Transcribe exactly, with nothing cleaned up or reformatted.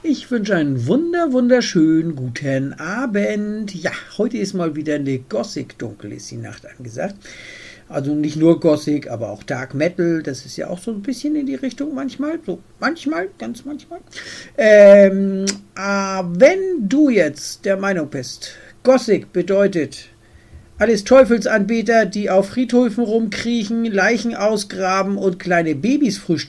Ich wünsche einen wunder, wunderschönen guten Abend. Ja, heute ist mal wieder eine Gothic dunkel ist die Nacht angesagt. Also nicht nur Gothic, aber auch Dark Metal. Das ist ja auch so ein bisschen in die Richtung manchmal. So manchmal, ganz manchmal. Ähm, äh, wenn du jetzt der Meinung bist, Gothic bedeutet alles Teufelsanbeter, die auf Friedhöfen rumkriechen, Leichen ausgraben und kleine Babys frühstücken,